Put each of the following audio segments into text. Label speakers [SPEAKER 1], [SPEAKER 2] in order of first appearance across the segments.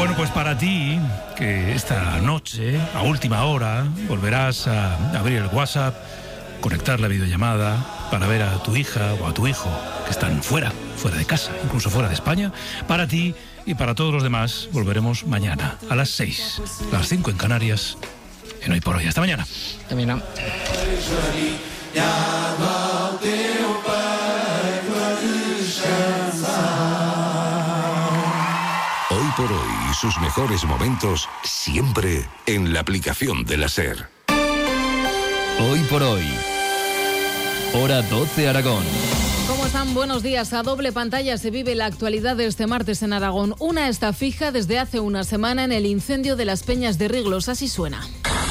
[SPEAKER 1] Bueno, pues para ti, que esta noche, a última hora, volverás a abrir el WhatsApp, conectar la videollamada para ver a tu hija o a tu hijo que están fuera de casa, incluso fuera de España. Para ti y para todos los demás, volveremos mañana a las 6, las 5 en Canarias, en Hoy por Hoy. Hasta mañana.
[SPEAKER 2] Termina.
[SPEAKER 3] Hoy por Hoy y sus mejores momentos siempre en la aplicación de la SER.
[SPEAKER 4] Hoy por Hoy. Hora 12 Aragón.
[SPEAKER 5] ¿Cómo están? Buenos días. A doble pantalla se vive la actualidad de este martes en Aragón. Una está fija desde hace una semana en el incendio de las Peñas de Riglos. Así suena.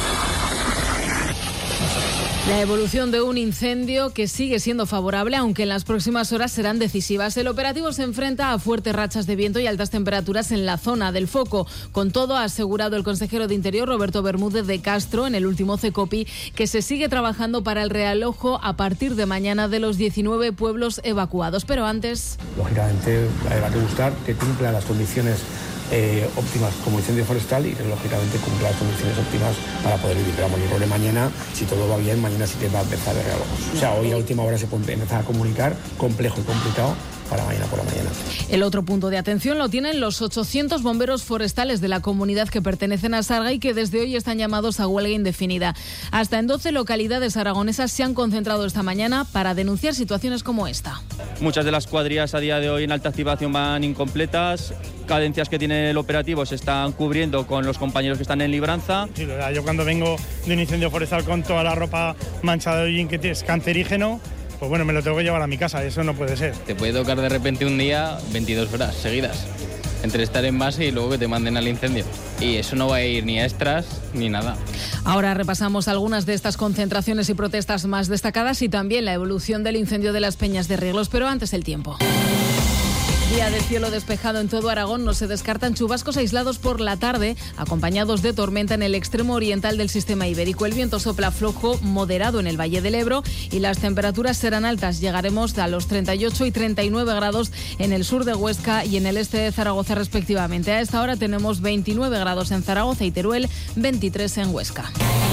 [SPEAKER 5] La evolución de un incendio que sigue siendo favorable, aunque en las próximas horas serán decisivas. El operativo se enfrenta a fuertes rachas de viento y altas temperaturas en la zona del foco. Con todo, ha asegurado el consejero de Interior, Roberto Bermúdez de Castro, en el último CECOPI, que se sigue trabajando para el realojo a partir de mañana de los 19 pueblos evacuados. Pero antes...
[SPEAKER 6] Lógicamente, habrá que buscar que cumpla las condiciones óptimas como incendio forestal y que lógicamente cumpla las condiciones óptimas para poder vivir. Pero vamos, yo creo que mañana, si todo va bien, mañana sí que va a empezar el realojo. O sea, hoy a última hora se puede empezar a comunicar, complejo y complicado, para mañana por la mañana.
[SPEAKER 5] El otro punto de atención lo tienen los 800 bomberos forestales de la comunidad que pertenecen a Sarga y que desde hoy están llamados a huelga indefinida. Hasta en 12 localidades aragonesas se han concentrado esta mañana para denunciar situaciones como esta.
[SPEAKER 7] Muchas de las cuadrillas a día de hoy en alta activación van incompletas, cadencias que tiene el operativo se están cubriendo con los compañeros que están en libranza.
[SPEAKER 8] Sí, yo cuando vengo de un incendio forestal con toda la ropa manchada de hollín que es cancerígeno, pues bueno, me lo tengo que llevar a mi casa, eso no puede ser.
[SPEAKER 2] Te puede tocar de repente un día 22 horas seguidas, entre estar en base y luego que te manden al incendio. Y eso no va a ir ni a extras ni nada.
[SPEAKER 5] Ahora repasamos algunas de estas concentraciones y protestas más destacadas y también la evolución del incendio de las Peñas de Riglos, pero antes el tiempo. Día de cielo despejado en todo Aragón, no se descartan chubascos aislados por la tarde, acompañados de tormenta en el extremo oriental del sistema ibérico. El viento sopla flojo, moderado en el Valle del Ebro y las temperaturas serán altas. Llegaremos a los 38 y 39 grados en el sur de Huesca y en el este de Zaragoza respectivamente. A esta hora tenemos 29 grados en Zaragoza y Teruel, 23 en Huesca.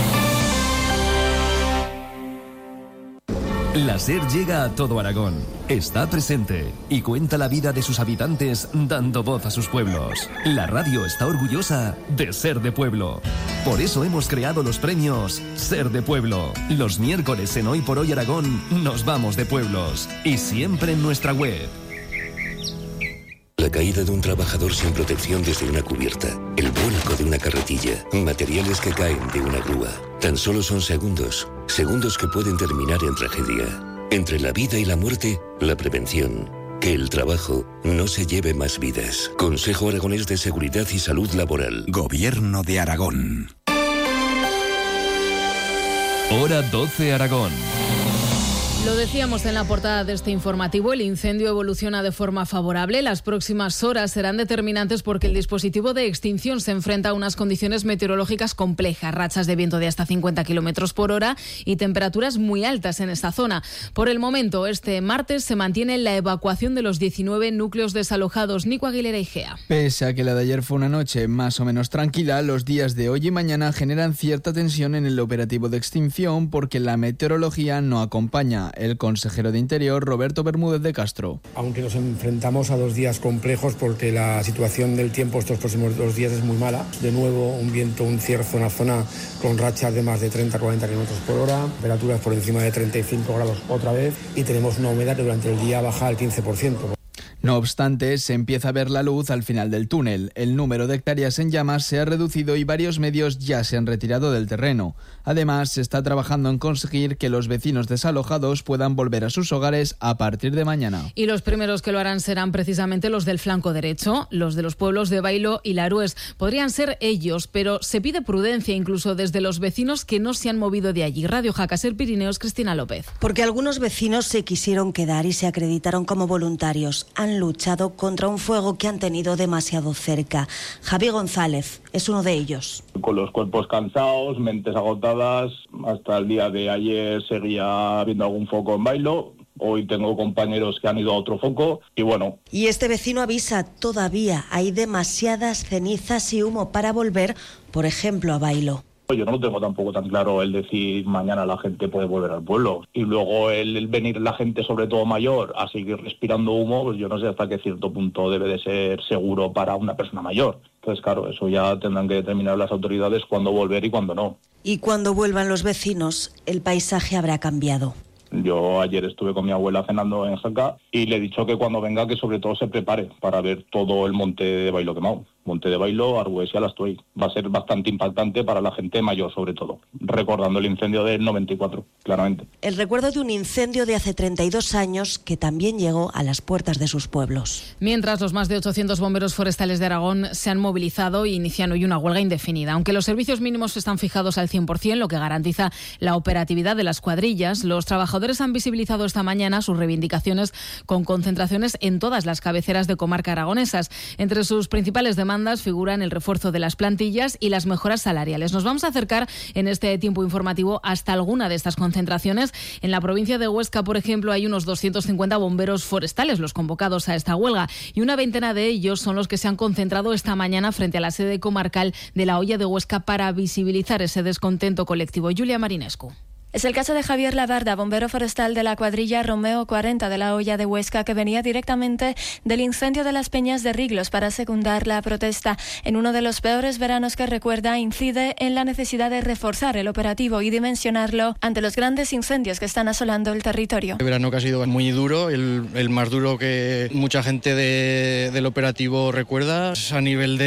[SPEAKER 4] La SER llega a todo Aragón, está presente y cuenta la vida de sus habitantes dando voz a sus pueblos. La radio está orgullosa de ser de pueblo. Por eso hemos creado los premios Ser de Pueblo. Los miércoles en Hoy por Hoy Aragón nos vamos de pueblos y siempre en nuestra web.
[SPEAKER 3] La caída de un trabajador sin protección desde una cubierta, el vuelco de una carretilla, materiales que caen de una grúa. Tan solo son segundos que pueden terminar en tragedia. Entre la vida y la muerte, la prevención. Que el trabajo no se lleve más vidas. Consejo Aragonés de Seguridad y Salud Laboral.
[SPEAKER 9] Gobierno de Aragón.
[SPEAKER 4] Hora 12 Aragón.
[SPEAKER 5] Lo decíamos en la portada de este informativo, el incendio evoluciona de forma favorable. Las próximas horas serán determinantes porque el dispositivo de extinción se enfrenta a unas condiciones meteorológicas complejas, rachas de viento de hasta 50 kilómetros por hora y temperaturas muy altas en esta zona. Por el momento, este martes se mantiene la evacuación de los 19 núcleos desalojados. Nico Aguilera y Gea.
[SPEAKER 10] Pese a que la de ayer fue una noche más o menos tranquila, los días de hoy y mañana generan cierta tensión en el operativo de extinción porque la meteorología no acompaña. El consejero de Interior, Roberto Bermúdez de Castro.
[SPEAKER 6] Aunque nos enfrentamos a 2 días complejos porque la situación del tiempo estos próximos 2 días es muy mala. De nuevo, un viento, un cierzo en la zona con rachas de más de 30-40 kilómetros por hora, temperaturas por encima de 35 grados otra vez y tenemos una humedad que durante el día baja al 15%.
[SPEAKER 10] No obstante, se empieza a ver la luz al final del túnel. El número de hectáreas en llamas se ha reducido y varios medios ya se han retirado del terreno. Además, se está trabajando en conseguir que los vecinos desalojados puedan volver a sus hogares a partir de mañana.
[SPEAKER 5] Y los primeros que lo harán serán precisamente los del flanco derecho, los de los pueblos de Bailo y Larués. Podrían ser ellos, pero se pide prudencia incluso desde los vecinos que no se han movido de allí. Radio Jaca Ser Pirineos, Cristina López.
[SPEAKER 11] Porque algunos vecinos se quisieron quedar y se acreditaron como voluntarios. Han luchado contra un fuego que han tenido demasiado cerca. Javi González es uno de ellos.
[SPEAKER 12] Con los cuerpos cansados, mentes agotadas, hasta el día de ayer seguía habiendo algún foco en Bailo. Hoy tengo compañeros que han ido a otro foco y bueno.
[SPEAKER 11] Y este vecino avisa, todavía hay demasiadas cenizas y humo para volver, por ejemplo, a Bailo.
[SPEAKER 12] Yo no lo tengo tampoco tan claro el decir mañana la gente puede volver al pueblo. Y luego el venir la gente, sobre todo mayor, a seguir respirando humo, pues yo no sé hasta qué cierto punto debe de ser seguro para una persona mayor. Entonces, claro, eso ya tendrán que determinar las autoridades cuándo volver y cuándo no.
[SPEAKER 11] Y cuando vuelvan los vecinos, el paisaje habrá cambiado.
[SPEAKER 12] Yo ayer estuve con mi abuela cenando en Jaca y le he dicho que cuando venga que sobre todo se prepare para ver todo el monte de Bailo quemado. Monte de Bailo, Argües y Alastuey. Va a ser bastante impactante para la gente mayor, sobre todo, recordando el incendio del 94, claramente.
[SPEAKER 11] El recuerdo de un incendio de hace 32 años que también llegó a las puertas de sus pueblos.
[SPEAKER 5] Mientras, los más de 800 bomberos forestales de Aragón se han movilizado e inician hoy una huelga indefinida. Aunque los servicios mínimos están fijados al 100%, lo que garantiza la operatividad de las cuadrillas, los trabajadores han visibilizado esta mañana sus reivindicaciones con concentraciones en todas las cabeceras de comarca aragonesas. Entre sus principales demandas figuran el refuerzo de las plantillas y las mejoras salariales. Nos vamos a acercar en este tiempo informativo hasta alguna de estas concentraciones. En la provincia de Huesca, por ejemplo, hay unos 250 bomberos forestales los convocados a esta huelga y una veintena de ellos son los que se han concentrado esta mañana frente a la sede comarcal de la Hoya de Huesca para visibilizar ese descontento colectivo. Julia Marinescu.
[SPEAKER 13] Es el caso de Javier Labarda, bombero forestal de la cuadrilla Romeo 40 de la Hoya de Huesca, que venía directamente del incendio de las Peñas de Riglos para secundar la protesta. En uno de los peores veranos que recuerda, incide en la necesidad de reforzar el operativo y dimensionarlo ante los grandes incendios que están asolando el territorio.
[SPEAKER 14] El verano que ha sido muy duro, el más duro que mucha gente del operativo recuerda. A nivel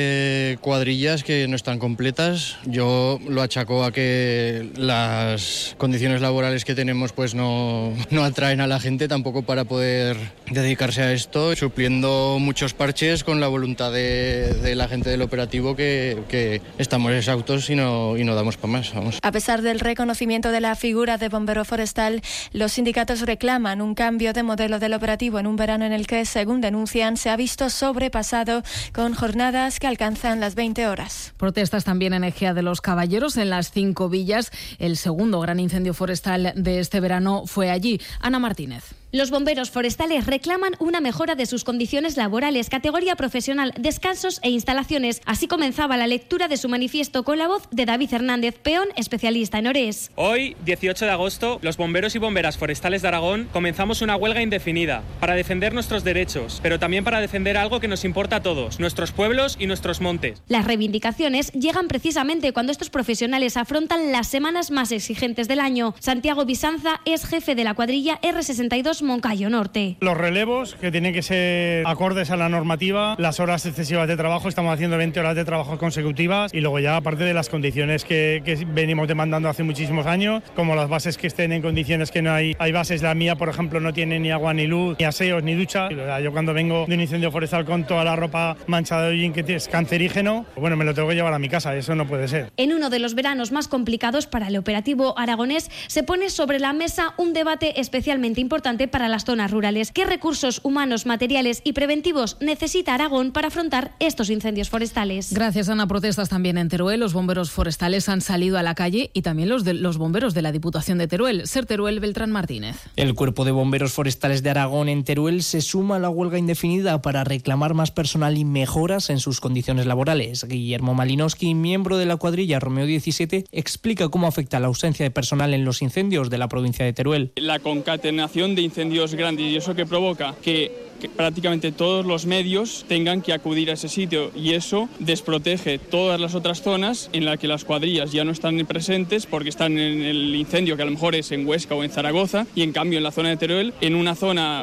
[SPEAKER 14] de cuadrillas que no están completas, yo lo achaco a que las condiciones laborales que tenemos pues no atraen a la gente tampoco para poder dedicarse a esto, supliendo muchos parches con la voluntad de la gente del operativo que estamos exhaustos y no damos para más. Vamos.
[SPEAKER 13] A pesar del reconocimiento de la figura de bombero forestal, los sindicatos reclaman un cambio de modelo del operativo en un verano en el que, según denuncian, se ha visto sobrepasado con jornadas que alcanzan las 20 horas.
[SPEAKER 5] Protestas también en Ejea de los Caballeros, en las 5 villas. El segundo gran incendio forestal de este verano fue allí. Ana Martínez.
[SPEAKER 15] Los bomberos forestales reclaman una mejora de sus condiciones laborales, categoría profesional, descansos e instalaciones. Así comenzaba la lectura de su manifiesto con la voz de David Hernández, peón especialista en Orés.
[SPEAKER 16] Hoy, 18 de agosto, los bomberos y bomberas forestales de Aragón comenzamos una huelga indefinida para defender nuestros derechos, pero también para defender algo que nos importa a todos, nuestros pueblos y nuestros montes.
[SPEAKER 15] Las reivindicaciones llegan precisamente cuando estos profesionales afrontan las semanas más exigentes del año. Santiago Bisanza es jefe de la cuadrilla R62 Moncayo Norte.
[SPEAKER 8] Los relevos, que tienen que ser acordes a la normativa, las horas excesivas de trabajo, estamos haciendo 20 horas de trabajo consecutivas y luego ya aparte de las condiciones que venimos demandando hace muchísimos años, como las bases que estén en condiciones que no hay bases, la mía por ejemplo no tiene ni agua ni luz, ni aseos ni ducha. Yo cuando vengo de un incendio forestal con toda la ropa manchada de hollín que es cancerígeno, bueno, me lo tengo que llevar a mi casa, eso no puede ser.
[SPEAKER 15] En uno de los veranos más complicados para el operativo aragonés se pone sobre la mesa un debate especialmente importante para las zonas rurales. ¿Qué recursos humanos, materiales y preventivos necesita Aragón para afrontar estos incendios forestales?
[SPEAKER 5] Gracias, Ana. Protestas también en Teruel. Los bomberos forestales han salido a la calle y también los bomberos de la Diputación de Teruel. Ser Teruel, Beltrán Martínez.
[SPEAKER 17] El Cuerpo de Bomberos Forestales de Aragón en Teruel se suma a la huelga indefinida para reclamar más personal y mejoras en sus condiciones laborales. Guillermo Malinowski, miembro de la cuadrilla Romeo 17, explica cómo afecta la ausencia de personal en los incendios de la provincia de Teruel.
[SPEAKER 18] La concatenación de incendios grandes y eso que provoca que prácticamente todos los medios tengan que acudir a ese sitio y eso desprotege todas las otras zonas en las que las cuadrillas ya no están presentes porque están en el incendio que a lo mejor es en Huesca o en Zaragoza y en cambio en la zona de Teruel, en una zona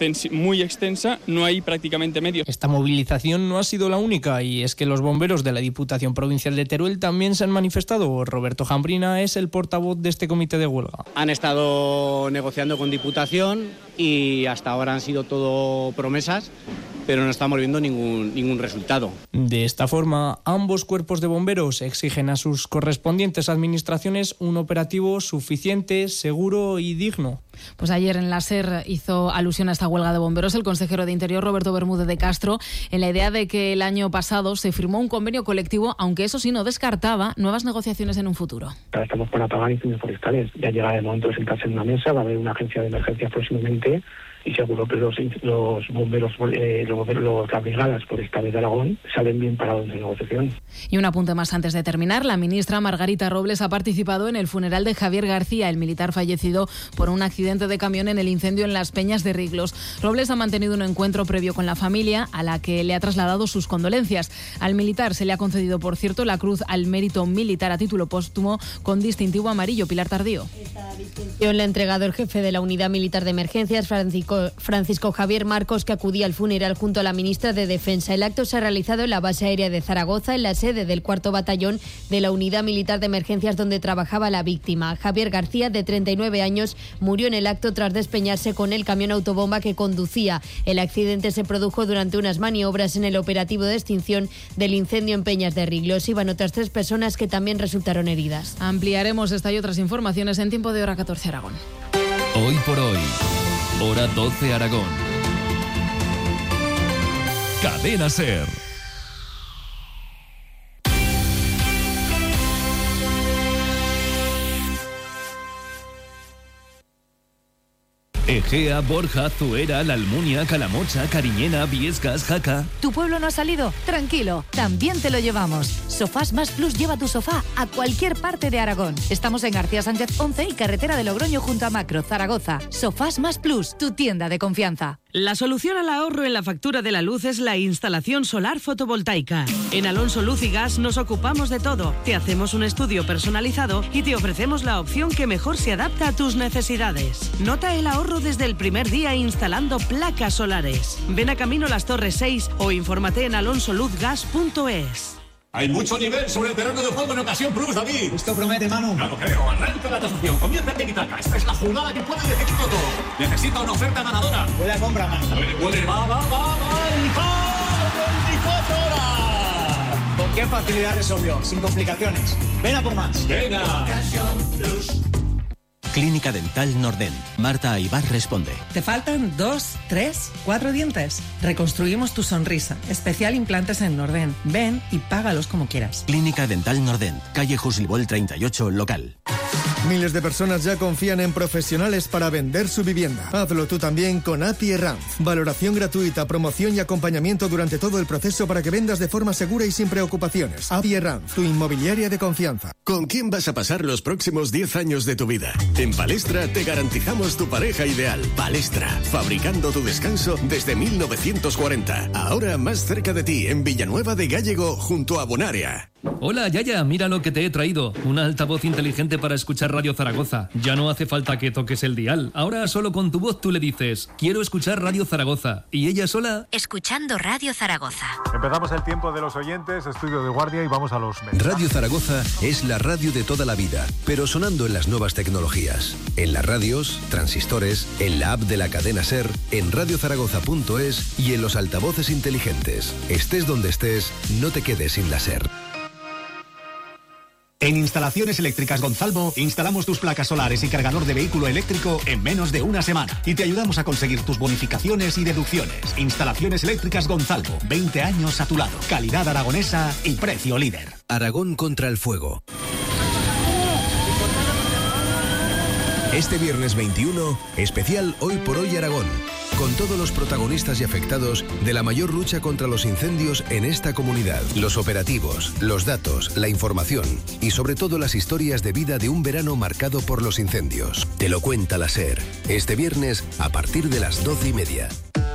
[SPEAKER 18] muy extensa, no hay prácticamente medios.
[SPEAKER 17] Esta movilización no ha sido la única y es que los bomberos de la Diputación Provincial de Teruel también se han manifestado. Roberto Jambrina es el portavoz de este comité de huelga.
[SPEAKER 19] Han estado negociando con Diputación y hasta ahora han sido todo promesas, pero no estamos viendo ningún resultado.
[SPEAKER 17] De esta forma, ambos cuerpos de bomberos exigen a sus correspondientes administraciones un operativo suficiente, seguro y digno.
[SPEAKER 5] Pues ayer en la SER hizo alusión a esta huelga de bomberos el consejero de Interior, Roberto Bermúdez de Castro, en la idea de que el año pasado se firmó un convenio colectivo, aunque eso sí no descartaba nuevas negociaciones en un futuro.
[SPEAKER 6] Estamos para apagar incendios forestales. Ya llega el momento de sentarse en una mesa, va a haber una agencia de emergencias próximamente y seguro que los bomberos, las brigadas forestales de Aragón salen bien parados en negociación.
[SPEAKER 5] Y un apunte más antes de terminar. La ministra Margarita Robles ha participado en el funeral de Javier García, el militar fallecido por un accidente de camión en el incendio en Las Peñas de Riglos. Robles ha mantenido un encuentro previo con la familia, a la que le ha trasladado sus condolencias. Al militar se le ha concedido, por cierto, la Cruz al Mérito Militar a título póstumo con distintivo amarillo. Pilar Tardío.
[SPEAKER 20] Esta distinción le ha entregado el jefe de la Unidad Militar de Emergencias, Francisco Javier Marcos, que acudía al funeral junto a la ministra de Defensa. El acto se ha realizado en la base aérea de Zaragoza, en la sede del 4º Batallón de la Unidad Militar de Emergencias donde trabajaba la víctima. Javier García, de 39 años, murió en el acto tras despeñarse con el camión autobomba que conducía. El accidente se produjo durante unas maniobras en el operativo de extinción del incendio en Peñas de Riglos. Iban otras 3 personas que también resultaron heridas.
[SPEAKER 5] Ampliaremos esta y otras informaciones en Tiempo de Hora 14 Aragón.
[SPEAKER 4] Hoy por hoy, Hora 12 Aragón. Cadena SER. Egea, Borja, Zuera, La Almunia, Calamocha, Cariñena, Viescas, Jaca.
[SPEAKER 21] ¿Tu pueblo no ha salido? Tranquilo, también te lo llevamos. Sofás Más Plus lleva tu sofá a cualquier parte de Aragón. Estamos en García Sánchez 11 y carretera de Logroño junto a Macro, Zaragoza. Sofás Más Plus, tu tienda de confianza.
[SPEAKER 22] La solución al ahorro en la factura de la luz es la instalación solar fotovoltaica. En Alonso Luz y Gas nos ocupamos de todo. Te hacemos un estudio personalizado y te ofrecemos la opción que mejor se adapta a tus necesidades. Nota el ahorro desde el primer día instalando placas solares. Ven a Camino Las Torres 6 o infórmate en alonsoluzgas.es.
[SPEAKER 23] Hay mucho nivel sobre el terreno de juego en Ocasión Plus, David. Esto promete, Manu. No lo creo. Arranca la tasación. Comienza el tiki-taka. Esta es la jugada que puede decidir todo. Necesita una oferta ganadora. Puede compra, Manu. Puede. Va. ¡El 24 horas!
[SPEAKER 24] ¿Con qué facilidad resolvió? Sin complicaciones. Ven a por más.
[SPEAKER 23] Venga.
[SPEAKER 24] Ocasión Plus.
[SPEAKER 25] Clínica Dental Nordent. Marta Aybar responde.
[SPEAKER 26] ¿Te faltan 2, 3, 4 dientes? Reconstruimos tu sonrisa. Especial implantes en Nordent. Ven y págalos como quieras.
[SPEAKER 25] Clínica Dental Nordent. Calle Jusilbol 38, local.
[SPEAKER 27] Miles de personas ya confían en profesionales para vender su vivienda. Hazlo tú también con API Ranz. Valoración gratuita, promoción y acompañamiento durante todo el proceso para que vendas de forma segura y sin preocupaciones. API Ranz, tu inmobiliaria de confianza.
[SPEAKER 28] ¿Con quién vas a pasar los próximos 10 años de tu vida? En Palestra te garantizamos tu pareja ideal. Palestra, fabricando tu descanso desde 1940. Ahora más cerca de ti, en Villanueva de Gállego, junto a Bonaria.
[SPEAKER 29] Hola, Yaya, mira lo que te he traído. Una altavoz inteligente para escuchar Radio Zaragoza. Ya no hace falta que toques el dial. Ahora solo con tu voz tú le dices, quiero escuchar Radio Zaragoza. Y ella sola...
[SPEAKER 21] Escuchando Radio Zaragoza.
[SPEAKER 30] Empezamos el tiempo de los oyentes, estudio de guardia y vamos a los mensajes.
[SPEAKER 31] Radio Zaragoza es la radio de toda la vida, pero sonando en las nuevas tecnologías. En las radios, transistores, en la app de la cadena SER, en radiozaragoza.es y en los altavoces inteligentes. Estés donde estés, no te quedes sin la SER.
[SPEAKER 32] En Instalaciones Eléctricas Gonzalvo instalamos tus placas solares y cargador de vehículo eléctrico en menos de una semana y te ayudamos a conseguir tus bonificaciones y deducciones. Instalaciones Eléctricas Gonzalvo, 20 años a tu lado. Calidad aragonesa y precio líder.
[SPEAKER 31] Aragón contra el fuego. Este viernes 21, especial Hoy por Hoy Aragón, con todos los protagonistas y afectados de la mayor lucha contra los incendios en esta comunidad. Los operativos, los datos, la información y sobre todo las historias de vida de un verano marcado por los incendios. Te lo cuenta la SER, este viernes a partir de las 12:30.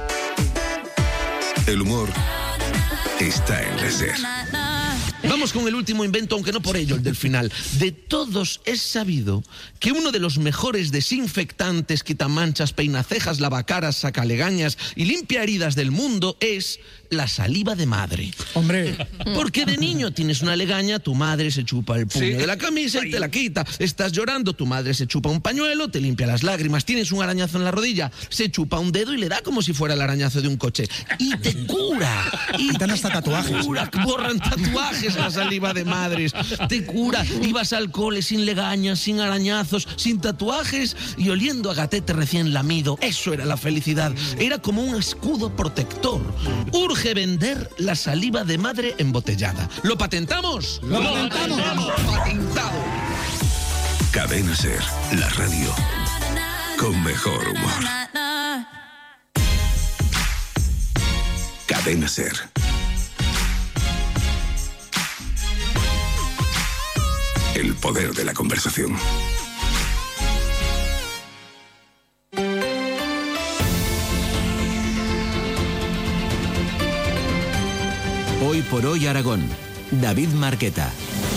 [SPEAKER 3] El humor está en la SER.
[SPEAKER 33] Vamos con el último invento, aunque no por ello el del final. De todos es sabido que uno de los mejores desinfectantes, quitamanchas, peinacejas, lavacaras, sacalegañas y limpia heridas del mundo es la saliva de madre.
[SPEAKER 1] Hombre.
[SPEAKER 33] Porque de niño tienes una legaña, tu madre se chupa el puño de la camisa y te la quita. Estás llorando, tu madre se chupa un pañuelo, te limpia las lágrimas. Tienes un arañazo en la rodilla, se chupa un dedo y le da como si fuera el arañazo de un coche. Y te cura.
[SPEAKER 1] Y te dan hasta tatuajes.
[SPEAKER 33] Cura, borran tatuajes la saliva de madres. Te cura. Ibas al cole sin legañas, sin arañazos, sin tatuajes y oliendo a gatete recién lamido. Eso era la felicidad. Era como un escudo protector. Urge vender la saliva de madre embotellada. ¿Lo patentamos?
[SPEAKER 1] ¡Lo patentamos!
[SPEAKER 33] ¡Patentado!
[SPEAKER 31] Cadena SER, la radio con mejor humor. Cadena SER. El poder de la conversación.
[SPEAKER 25] Hoy por hoy Aragón. David Marqueta.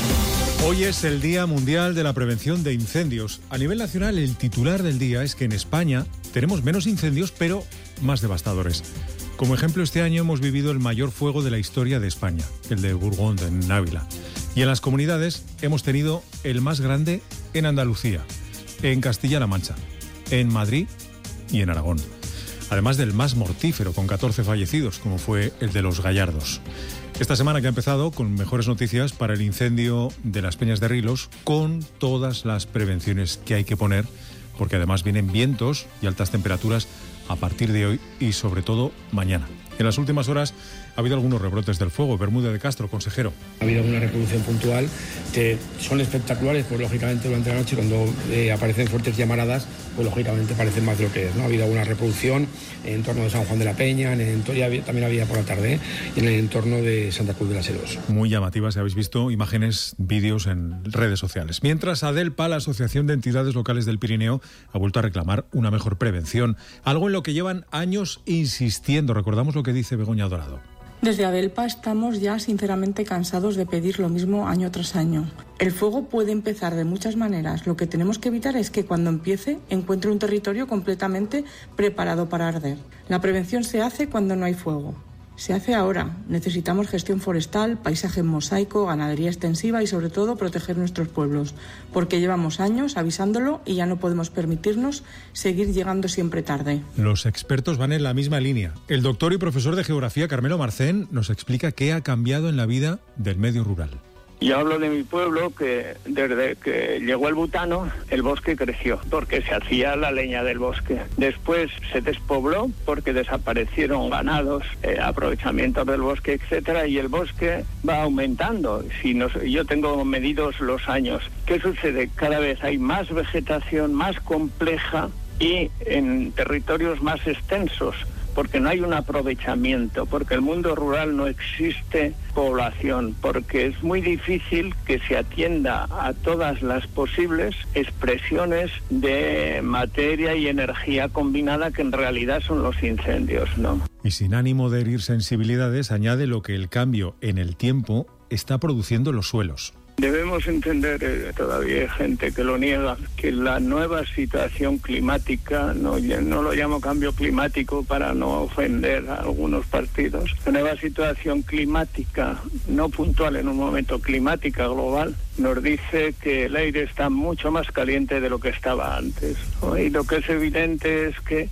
[SPEAKER 30] Hoy es el Día Mundial de la Prevención de Incendios. A nivel nacional, el titular del día es que en España tenemos menos incendios, pero más devastadores. Como ejemplo, este año hemos vivido el mayor fuego de la historia de España, el de Burgón, en Ávila. Y en las comunidades hemos tenido el más grande en Andalucía, en Castilla-La Mancha, en Madrid y en Aragón. Además del más mortífero, con 14 fallecidos, como fue el de Los Gallardos. Esta semana que ha empezado con mejores noticias para el incendio de las Peñas de Rilos, con todas las prevenciones que hay que poner, porque además vienen vientos y altas temperaturas a partir de hoy y sobre todo mañana. En las últimas horas ha habido algunos rebrotes del fuego. Bermúdez de Castro, consejero.
[SPEAKER 6] Ha habido alguna reproducción puntual que son espectaculares, pues lógicamente durante la noche cuando aparecen fuertes llamaradas, pues lógicamente parecen más de lo que es, ¿no? Ha habido alguna reproducción en torno de San Juan de la Peña, también había por la tarde, y en el entorno de Santa Cruz de las Heros.
[SPEAKER 30] Muy llamativas, habéis visto imágenes, vídeos en redes sociales. Mientras, ADELPA, la Asociación de Entidades Locales del Pirineo, ha vuelto a reclamar una mejor prevención, algo en lo que llevan años insistiendo. Recordamos lo que dice Begoña Dorado.
[SPEAKER 2] Desde ADELPA estamos ya sinceramente cansados de pedir lo mismo año tras año. El fuego puede empezar de muchas maneras. Lo que tenemos que evitar es que cuando empiece encuentre un territorio completamente preparado para arder. La prevención se hace cuando no hay fuego. Se hace ahora. Necesitamos gestión forestal, paisaje en mosaico, ganadería extensiva y sobre todo proteger nuestros pueblos, porque llevamos años avisándolo y ya no podemos permitirnos seguir llegando siempre tarde.
[SPEAKER 30] Los expertos van en la misma línea. El doctor y profesor de geografía Carmelo Marcén nos explica qué ha cambiado en la vida del medio rural.
[SPEAKER 7] Yo hablo de mi pueblo, que desde que llegó el butano, el bosque creció, porque se hacía la leña del bosque. Después se despobló porque desaparecieron ganados, aprovechamientos del bosque, etcétera, y el bosque va aumentando. Yo tengo medidos los años. ¿Qué sucede? Cada vez hay más vegetación, más compleja y en territorios más extensos, porque no hay un aprovechamiento, porque el mundo rural no existe población, porque es muy difícil que se atienda a todas las posibles expresiones de materia y energía combinada que en realidad son los incendios, ¿no?
[SPEAKER 30] Y sin ánimo de herir sensibilidades, añade lo que el cambio en el tiempo está produciendo en los suelos.
[SPEAKER 7] Debemos entender, todavía hay gente que lo niega, que la nueva situación climática, no lo llamo cambio climático para no ofender a algunos partidos, la nueva situación climática, no puntual en un momento, climática global, nos dice que el aire está mucho más caliente de lo que estaba antes, ¿no? Y lo que es evidente es que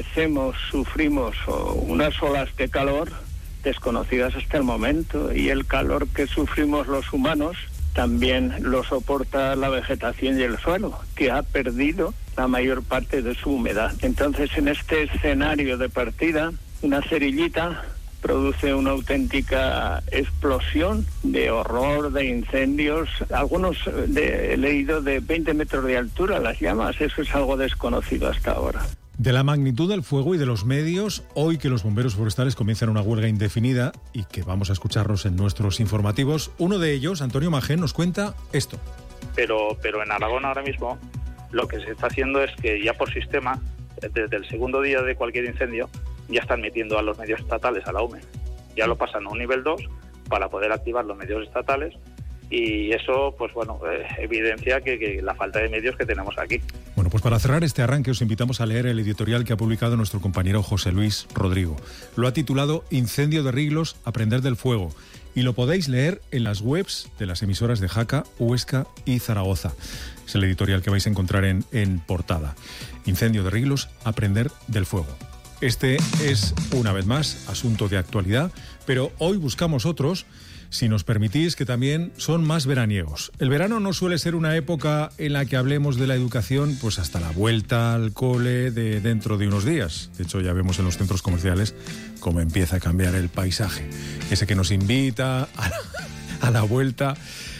[SPEAKER 7] sufrimos unas olas de calor desconocidas hasta el momento, y el calor que sufrimos los humanos también lo soporta la vegetación y el suelo, que ha perdido la mayor parte de su humedad. Entonces, en este escenario de partida, una cerillita produce una auténtica explosión de horror, de incendios. Algunos he leído de 20 metros de altura las llamas. Eso es algo desconocido hasta ahora.
[SPEAKER 30] De la magnitud del fuego y de los medios, hoy que los bomberos forestales comienzan una huelga indefinida y que vamos a escucharlos en nuestros informativos, uno de ellos, Antonio Magén, nos cuenta esto.
[SPEAKER 8] Pero en Aragón ahora mismo lo que se está haciendo es que ya por sistema, desde el segundo día de cualquier incendio, ya están metiendo a los medios estatales a la UME. Ya lo pasan a un nivel 2 para poder activar los medios estatales y eso, pues bueno, evidencia que la falta de medios que tenemos aquí.
[SPEAKER 30] Bueno, pues para cerrar este arranque os invitamos a leer el editorial que ha publicado nuestro compañero José Luis Rodrigo. Lo ha titulado Incendio de Riglos, aprender del fuego, y lo podéis leer en las webs de las emisoras de Jaca, Huesca y Zaragoza. Es el editorial que vais a encontrar en portada. Incendio de Riglos, aprender del fuego. Este es, una vez más, asunto de actualidad, pero hoy buscamos otros, si nos permitís, que también son más veraniegos. El verano no suele ser una época en la que hablemos de la educación pues hasta la vuelta al cole de dentro de unos días. De hecho, ya vemos en los centros comerciales cómo empieza a cambiar el paisaje. Ese que nos invita a la vuelta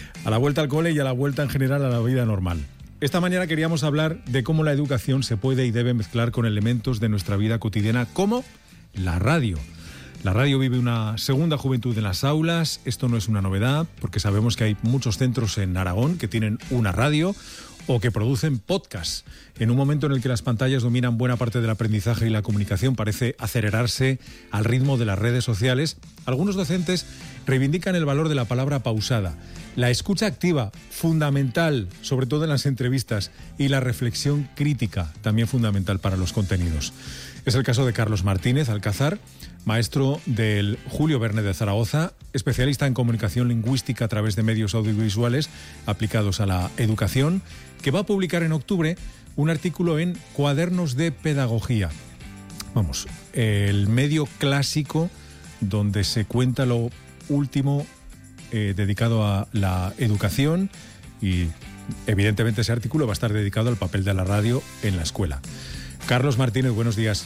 [SPEAKER 30] al cole y a la vuelta en general a la vida normal. Esta mañana queríamos hablar de cómo la educación se puede y debe mezclar con elementos de nuestra vida cotidiana, como la radio. La radio vive una segunda juventud en las aulas. Esto no es una novedad, porque sabemos que hay muchos centros en Aragón que tienen una radio o que producen podcasts. En un momento en el que las pantallas dominan buena parte del aprendizaje y la comunicación parece acelerarse al ritmo de las redes sociales, algunos docentes reivindican el valor de la palabra pausada, la escucha activa, fundamental, sobre todo en las entrevistas, y la reflexión crítica, también fundamental para los contenidos. Es el caso de Carlos Martínez Alcázar, maestro del Julio Verne de Zaragoza, especialista en comunicación lingüística a través de medios audiovisuales aplicados a la educación, que va a publicar en octubre un artículo en Cuadernos de Pedagogía. Vamos, el medio clásico donde se cuenta lo último dedicado a la educación, y evidentemente ese artículo va a estar dedicado al papel de la radio en la escuela. Carlos Martínez, buenos días.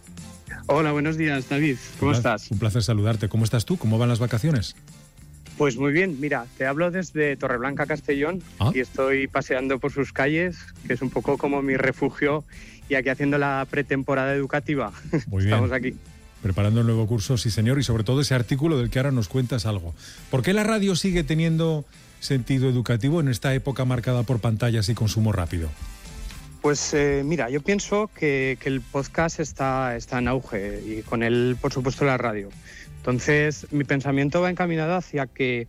[SPEAKER 5] Hola, buenos días, David. ¿Cómo estás?
[SPEAKER 30] Un placer saludarte. ¿Cómo estás tú? ¿Cómo van las vacaciones?
[SPEAKER 5] Pues muy bien. Mira, te hablo desde Torreblanca, Castellón, y estoy paseando por sus calles, que es un poco como mi refugio, y aquí haciendo la pretemporada educativa.
[SPEAKER 30] Muy bien.
[SPEAKER 5] Estamos aquí.
[SPEAKER 30] Preparando el nuevo curso, sí señor, y sobre todo ese artículo del que ahora nos cuentas algo. ¿Por qué la radio sigue teniendo sentido educativo en esta época marcada por pantallas y consumo rápido?
[SPEAKER 5] Pues mira, yo pienso que el podcast está en auge, y con él, por supuesto, la radio. Entonces, mi pensamiento va encaminado hacia que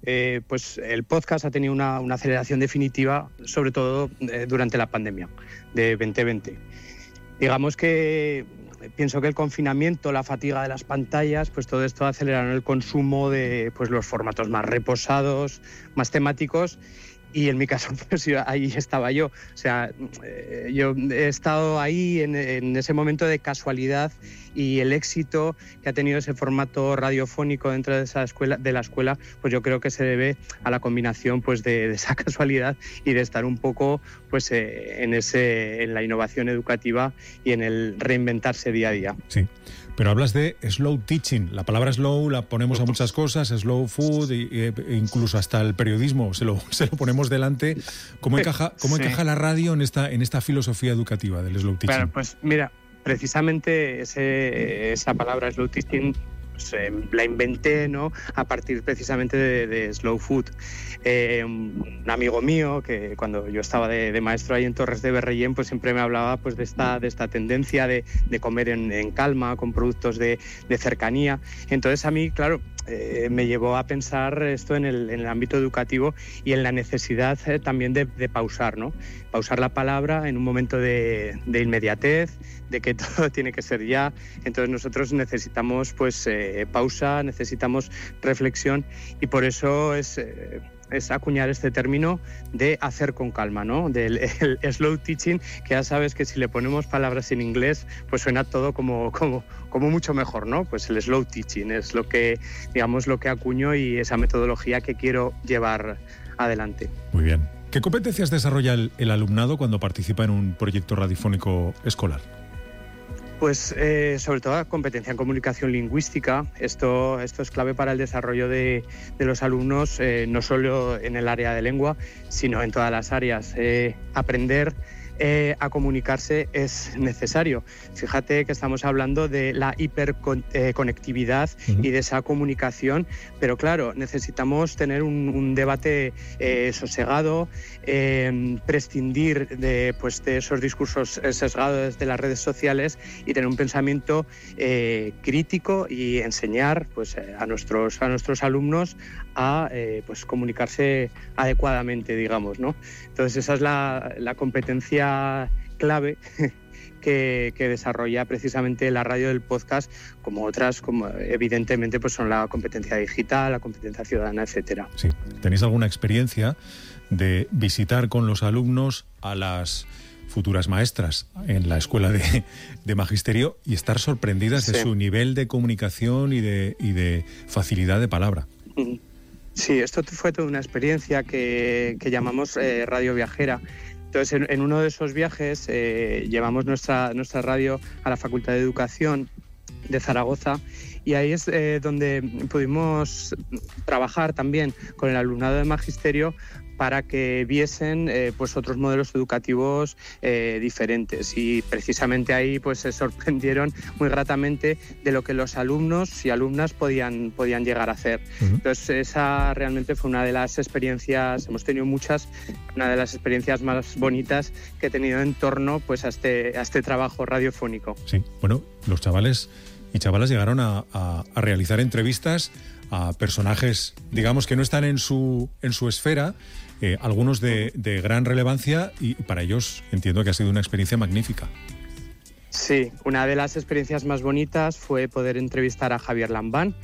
[SPEAKER 5] pues el podcast ha tenido una aceleración definitiva, sobre todo durante la pandemia de 2020. Digamos que pienso que el confinamiento, la fatiga de las pantallas, pues todo esto aceleraron el consumo de pues los formatos más reposados, más temáticos. Y en mi caso, pues ahí estaba yo. O sea, yo he estado ahí en ese momento de casualidad, y el éxito que ha tenido ese formato radiofónico dentro de la escuela, pues yo creo que se debe a la combinación pues de esa casualidad y de estar un poco pues en la innovación educativa y en el reinventarse día a día.
[SPEAKER 30] Sí. Pero hablas de slow teaching. La palabra slow la ponemos a muchas cosas, slow food, e incluso hasta el periodismo se lo ponemos delante. ¿Cómo encaja la radio en esta filosofía educativa del slow teaching?
[SPEAKER 5] Bueno, pues mira, precisamente esa palabra slow teaching la inventé, ¿no?, a partir precisamente de slow food. Un amigo mío, que cuando yo estaba de maestro ahí en Torres de Berrellén, pues siempre me hablaba pues de esta tendencia de comer en calma, con productos de cercanía. Entonces a mí, claro, me llevó a pensar esto en el ámbito educativo y en la necesidad también de pausar, ¿no? Pausar la palabra en un momento de inmediatez, de que todo tiene que ser ya. Entonces nosotros necesitamos pues pausa, necesitamos reflexión, y por eso es acuñar este término de hacer con calma, ¿no? Del el slow teaching, que ya sabes que si le ponemos palabras en inglés, pues suena todo como mucho mejor, ¿no? Pues el slow teaching es lo que acuño, y esa metodología que quiero llevar adelante.
[SPEAKER 30] Muy bien. ¿Qué competencias desarrolla el alumnado cuando participa en un proyecto radiofónico escolar?
[SPEAKER 5] Pues sobre todo competencia en comunicación lingüística. Esto es clave para el desarrollo de los alumnos, no solo en el área de lengua, sino en todas las áreas. Aprender a comunicarse es necesario. Fíjate que estamos hablando de la hiperconectividad y de esa comunicación, pero claro, necesitamos tener un debate sosegado, prescindir de esos discursos sesgados de las redes sociales y tener un pensamiento crítico, y enseñar pues a nuestros alumnos a pues comunicarse adecuadamente, digamos, ¿no? Entonces esa es la competencia clave que desarrolla precisamente la radio del podcast, como otras, como evidentemente pues son la competencia digital, la competencia ciudadana, etcétera.
[SPEAKER 30] Sí. ¿Tenéis alguna experiencia de visitar con los alumnos a las futuras maestras en la escuela de magisterio y estar sorprendidas de su nivel de comunicación y de facilidad de palabra?
[SPEAKER 5] Sí, esto fue toda una experiencia que llamamos radio viajera. Entonces, en uno de esos viajes llevamos nuestra radio a la Facultad de Educación de Zaragoza, y ahí es donde pudimos trabajar también con el alumnado de magisterio para que viesen pues otros modelos educativos diferentes, y precisamente ahí pues se sorprendieron muy gratamente de lo que los alumnos y alumnas podían llegar a hacer. Entonces esa realmente fue una de las experiencias, hemos tenido muchas, una de las experiencias más bonitas que he tenido en torno pues a este trabajo radiofónico.
[SPEAKER 30] Sí, bueno, los chavales y chavalas llegaron a realizar entrevistas a personajes, digamos, que no están en su esfera, algunos de gran relevancia, y para ellos entiendo que ha sido una experiencia magnífica.
[SPEAKER 5] Sí, una de las experiencias más bonitas fue poder entrevistar a Javier Lambán,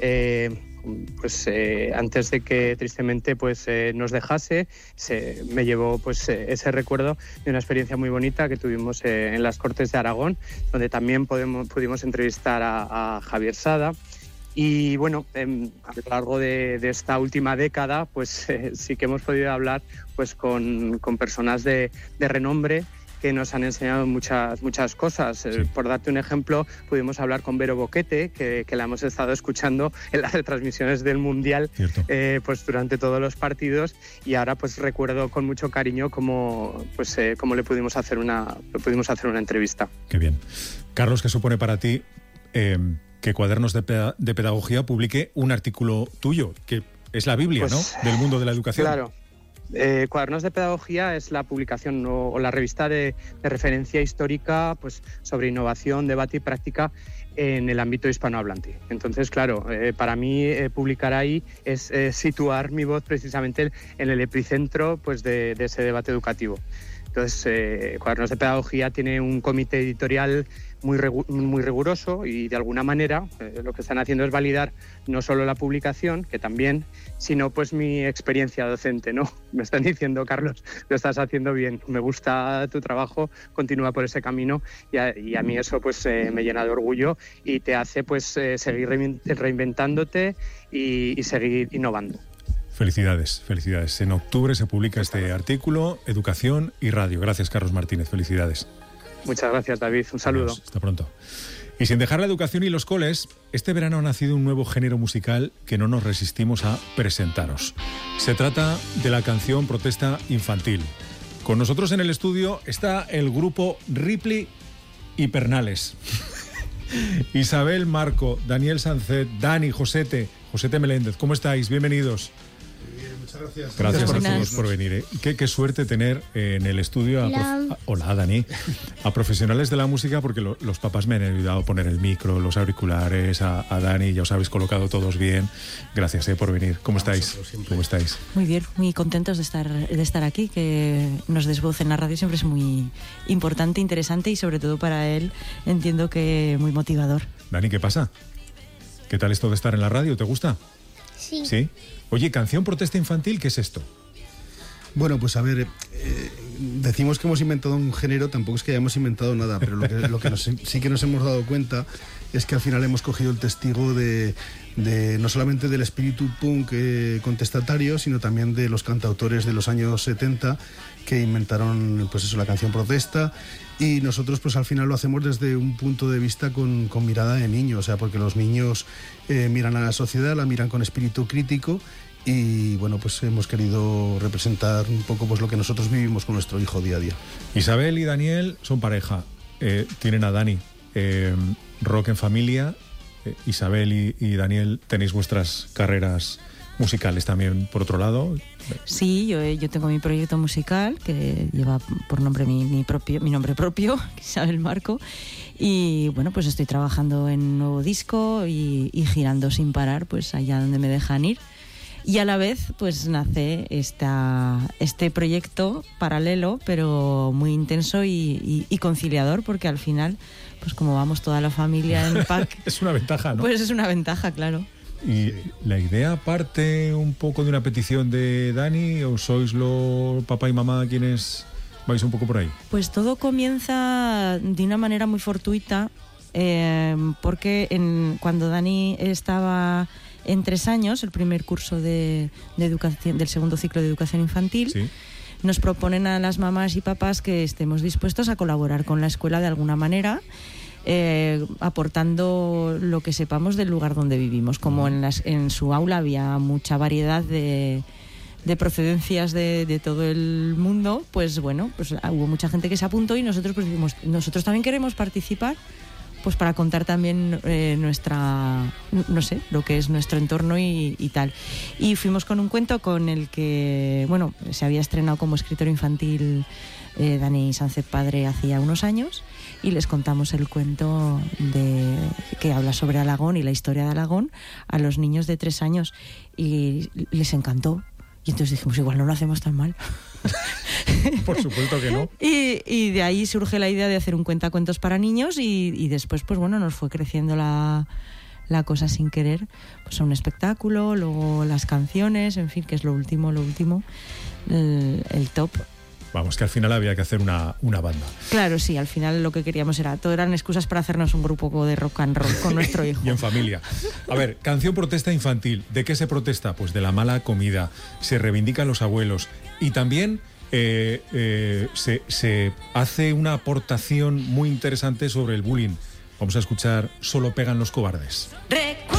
[SPEAKER 5] antes de que tristemente nos dejase. Me llevó ese recuerdo de una experiencia muy bonita que tuvimos en las Cortes de Aragón, donde también pudimos entrevistar a Javier Sada. Y bueno, a lo largo de esta última década sí que hemos podido hablar con personas de renombre que nos han enseñado muchas cosas. Sí. Por darte un ejemplo, pudimos hablar con Vero Boquete, que la hemos estado escuchando en las retransmisiones del Mundial durante todos los partidos, y ahora recuerdo con mucho cariño cómo le pudimos hacer una entrevista.
[SPEAKER 30] Qué bien. Carlos, ¿qué supone para ti que Cuadernos de Pedagogía publique un artículo tuyo, que es la Biblia, ¿no?, del mundo de la educación?
[SPEAKER 5] Claro. Cuadernos de Pedagogía es la publicación o la revista de referencia histórica sobre innovación, debate y práctica en el ámbito hispanohablante. Entonces, claro, para mí publicar ahí es situar mi voz precisamente en el epicentro de ese debate educativo. Entonces, Cuadernos de Pedagogía tiene un comité editorial muy riguroso, y de alguna manera lo que están haciendo es validar no solo la publicación, que también, sino mi experiencia docente, ¿no? Me están diciendo, Carlos, lo estás haciendo bien, me gusta tu trabajo, continúa por ese camino, y a mí eso me llena de orgullo y te hace seguir reinventándote y seguir innovando.
[SPEAKER 30] Felicidades. En octubre se publica este artículo, Educación y Radio. Gracias, Carlos Martínez. Felicidades.
[SPEAKER 5] Muchas gracias, David. Un saludo.
[SPEAKER 30] Adiós, hasta pronto. Y sin dejar la educación y los coles, este verano ha nacido un nuevo género musical que no nos resistimos a presentaros. Se trata de la canción protesta infantil. Con nosotros en el estudio está el grupo Ripley y Pernales. Isabel, Marco, Daniel Sancet, Dani, Josete Meléndez. ¿Cómo estáis? Bienvenidos. Gracias a todos por venir. Qué suerte tener en el estudio hola, Dani, a profesionales de la música, porque los papás me han ayudado a poner el micro, los auriculares, a Dani, ya os habéis colocado todos bien. Gracias por venir. ¿Cómo estáis?
[SPEAKER 4] Muy bien, muy contentos de estar aquí, que nos des voz en la radio siempre es muy importante, interesante, y sobre todo para él entiendo que muy motivador.
[SPEAKER 30] Dani, ¿qué pasa? ¿Qué tal esto de estar en la radio? ¿Te gusta?
[SPEAKER 9] Sí.
[SPEAKER 30] ¿Sí? Oye, canción protesta infantil, ¿qué es esto?
[SPEAKER 9] Bueno, pues a ver, decimos que hemos inventado un género, tampoco es que hayamos inventado nada, pero lo que sí que nos hemos dado cuenta es que al final hemos cogido el testigo de no solamente del espíritu punk contestatario, sino también de los cantautores de los años 70 que inventaron la canción protesta, y nosotros al final lo hacemos desde un punto de vista con mirada de niño, o sea, porque los niños miran a la sociedad, la miran con espíritu crítico, y bueno, hemos querido representar un poco lo que nosotros vivimos con nuestro hijo día a día.
[SPEAKER 30] Isabel y Daniel son pareja, tienen a Dani, rock en familia. Isabel y Daniel, tenéis vuestras carreras musicales también, por otro lado.
[SPEAKER 4] Sí, yo tengo mi proyecto musical que lleva por nombre mi nombre propio, Isabel Marco, y bueno, estoy trabajando en un nuevo disco y girando sin parar allá donde me dejan ir. Y a la vez pues nace este proyecto paralelo, pero muy intenso y conciliador, porque al final, pues como vamos toda la familia en pack...
[SPEAKER 30] Es una ventaja, ¿no?
[SPEAKER 4] Pues es una ventaja, claro.
[SPEAKER 30] ¿Y la idea parte un poco de una petición de Dani o sois los papá y mamá quienes vais un poco por ahí?
[SPEAKER 4] Pues todo comienza de una manera muy fortuita, porque cuando Dani estaba en 3 años, el primer curso de educación, del segundo ciclo de educación infantil, sí, nos proponen a las mamás y papás que estemos dispuestos a colaborar con la escuela de alguna manera, aportando lo que sepamos del lugar donde vivimos. Como en su aula había mucha variedad de procedencias de todo el mundo, pues bueno, pues hubo mucha gente que se apuntó y nosotros pues dijimos, nosotros también queremos participar, pues para contar también no sé, lo que es nuestro entorno y tal. Y fuimos con un cuento con el que, bueno, se había estrenado como escritor infantil Dani Sánchez padre hacía unos años, y les contamos el cuento que habla sobre Alagón y la historia de Alagón a los niños de 3 años, y les encantó. Y entonces dijimos, igual no lo hacemos tan mal.
[SPEAKER 30] Por supuesto que no.
[SPEAKER 4] Y de ahí surge la idea de hacer un cuentacuentos para niños, y después, pues bueno, nos fue creciendo la cosa sin querer. Pues un espectáculo, luego las canciones, en fin, que es lo último, el top.
[SPEAKER 30] Vamos, que al final había que hacer una banda.
[SPEAKER 4] Claro, sí, al final lo que queríamos todo eran excusas para hacernos un grupo de rock and roll con nuestro hijo.
[SPEAKER 30] Y en familia. A ver, canción protesta infantil. ¿De qué se protesta? Pues de la mala comida. Se reivindican los abuelos. Y también se hace una aportación muy interesante sobre el bullying. Vamos a escuchar Solo pegan los cobardes.